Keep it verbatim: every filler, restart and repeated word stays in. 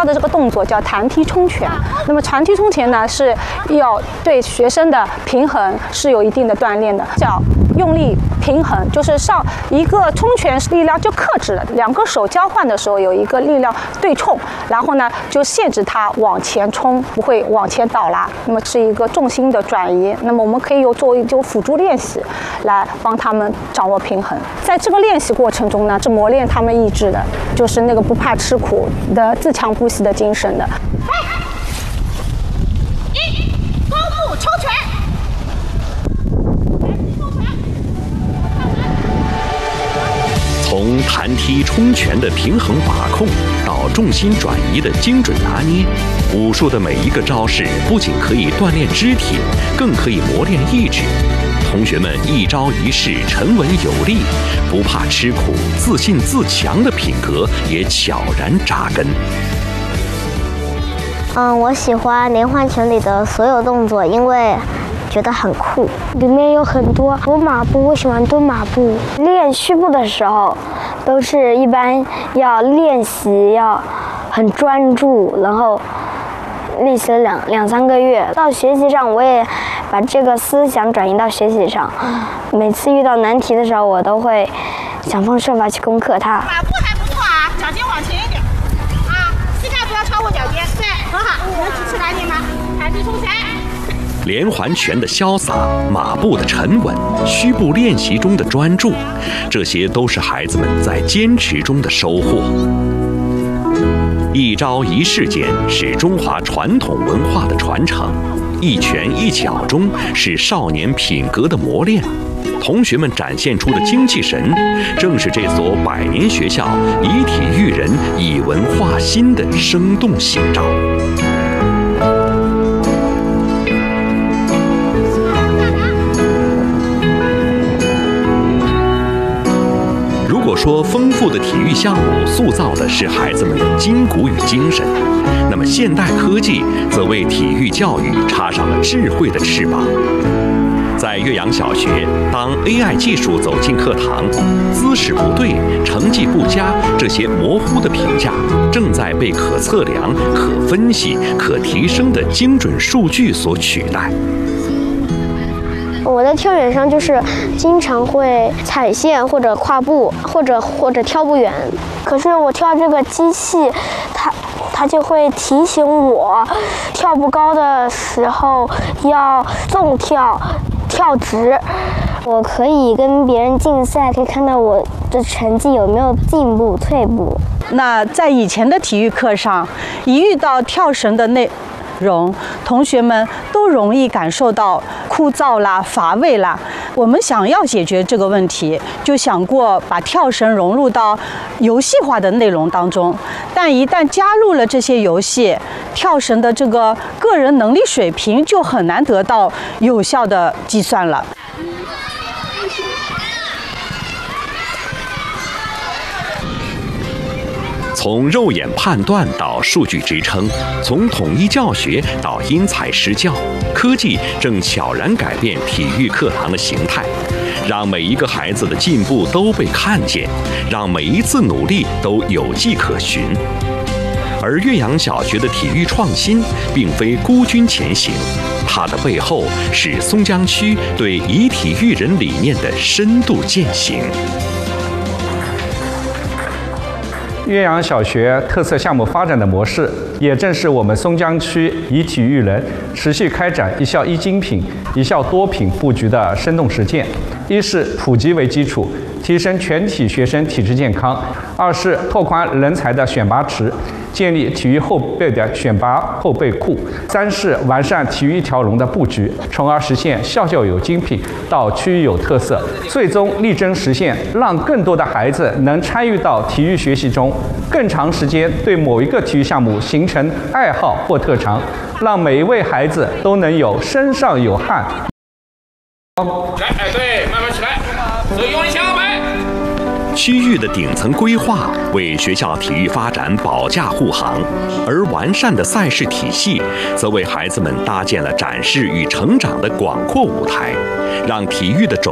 教的这个动作叫弹踢冲拳。那么弹踢冲拳呢，是要对学生的平衡是有一定的锻炼的，脚用力平衡，就是上一个冲拳力量就克制了，两个手交换的时候有一个力量对冲，然后呢就限制它往前冲，不会往前倒拉。那么是一个重心的转移。那么我们可以有作为就辅助练习来帮他们掌握平衡。在这个练习过程中呢，是磨练他们意志的，就是那个不怕吃苦的自强不息的精神的。 一，弓步冲拳。 从弹踢冲拳的平衡把控到重心转移的精准拿捏，武术的每一个招式不仅可以锻炼肢体，更可以磨练意志。同学们一招一式沉稳有力，不怕吃苦、自信自强的品格也悄然扎根。 嗯，我喜欢连环拳里的所有动作，因为觉得很酷。 里面有很多蹲马步，我喜欢蹲马步。练虚步的时候，都是一般要练习，要很专注，然后练习了两两三个月。到学习上，我也把这个思想转移到学习上。每次遇到难题的时候，我都会想方设法去攻克它。 马步还不错啊，脚尖往前一点啊，膝盖不要超过脚尖，对，很好。能举起来点吗？弹踢冲拳。 连环拳的潇洒，马步的沉稳，虚步练习中的专注，这些都是孩子们在坚持中的收获。一招一式间是中华传统文化的传承，一拳一脚中是少年品格的磨练。同学们展现出的精气神，正是这所百年学校以体育人、以文化心的生动写照。如果说丰富的体育项目塑造的是孩子们的筋骨与精神，那么现代科技则为体育教育插上了智慧的翅膀。在岳阳小学，当 A I 技术走进课堂，姿势不对、成绩不佳这些模糊的评价，正在被可测量、可分析、可提升的精准数据所取代。 我在跳远上就是经常会踩线或者跨步，或者或者跳不远。可是我跳这个机器，它它就会提醒我，跳不高的时候要纵跳，跳直。我可以跟别人竞赛，可以看到我的成绩有没有进步、退步。 那在以前的体育课上，一遇到跳绳的内容，同学们都容易感受到枯燥啦、乏味啦。我们想要解决这个问题，就想过把跳绳融入到游戏化的内容当中。但一旦加入了这些游戏，跳绳的这个个人能力水平就很难得到有效的计算了。 从肉眼判断到数据支撑，从统一教学到因材施教，科技正悄然改变体育课堂的形态，让每一个孩子的进步都被看见，让每一次努力都有迹可循。而岳阳小学的体育创新并非孤军前行，它的背后是松江区对以体育人理念的深度践行。 岳阳小学特色项目发展的模式，也正是我们松江区以体育人持续开展一校一精品、一校多品布局的生动实践。一是普及为基础，提升全体学生体质健康；二是拓宽人才的选拔池，建立体育后备的选拔后备库；三是完善体育一条龙的布局，从而实现校校有精品到区域有特色，最终力争实现让更多的孩子能参与到体育学习中，更长时间对某一个体育项目形成爱好或特长，让每一位孩子都能有身上有汗。 来，哎，对，慢慢起来，所以往下摆。 区域的顶层规划为学校体育发展保驾护航，而完善的赛事体系则为孩子们搭建了展示与成长的广阔舞台，让体育的种